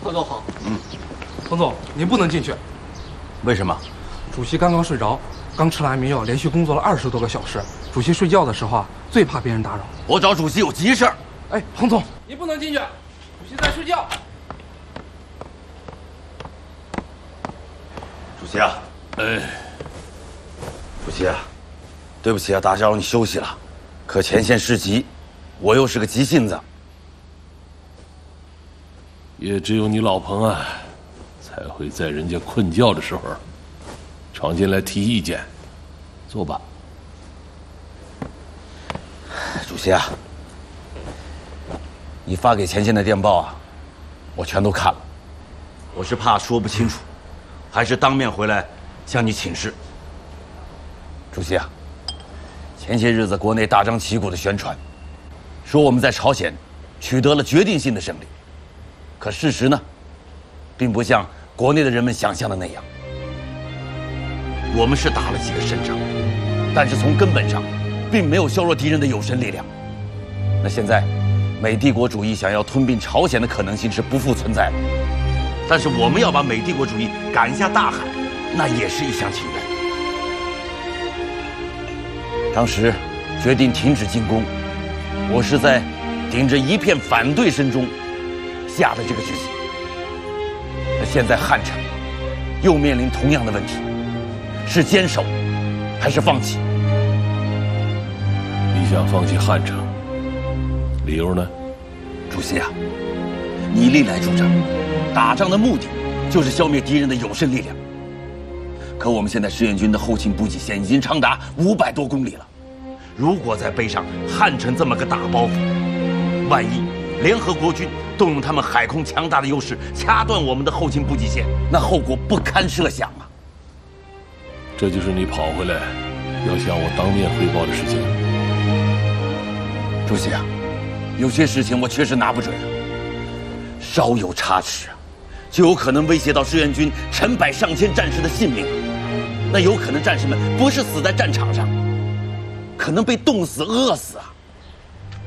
何总好。彭总，您不能进去。 为什么？ 主席刚刚睡着，刚吃了安眠药，连续工作了20多个小时。主席睡觉的时候啊，最怕别人打扰。 我找主席有急事儿。 哎，彭总，您不能进去，主席在睡觉。 主席啊，主席啊，对不起啊，打扰你休息了。可前线事急，我又是个急性子。 也只有你老彭啊，才会在人家困觉的时候闯进来提意见。坐吧。 主席啊，你发给前线的电报啊，我全都看了。我是怕说不清楚，还是当面回来向你请示。主席啊，前些日子国内大张旗鼓的宣传，说我们在朝鲜取得了决定性的胜利。可事实呢，并不像国内的人们想象的那样。我们是打了几个胜仗，但是从根本上，并没有削弱敌人的有生力量。那现在，美帝国主义想要吞并朝鲜的可能性是不复存在的。但是我们要把美帝国主义赶下大海，那也是一厢情愿。当时决定停止进攻，我是在顶着一片反对声中下的这个决心。那现在汉城又面临同样的问题，是坚守还是放弃？ 你想放弃汉城，理由呢？ 主席啊，你历来主张，打仗的目的就是消灭敌人的有生力量。可我们现在志愿军的后勤补给线已经长达500多公里了，如果再背上汉城这么个大包袱，万一联合国军动用他们海空强大的优势，掐断我们的后勤补给线，那后果不堪设想啊！ 这就是你跑回来要向我当面汇报的事情。 主席啊，有些事情我确实拿不准啊，稍有差池啊，就有可能威胁到志愿军成百上千战士的性命。那有可能战士们不是死在战场上，可能被冻死、饿死啊！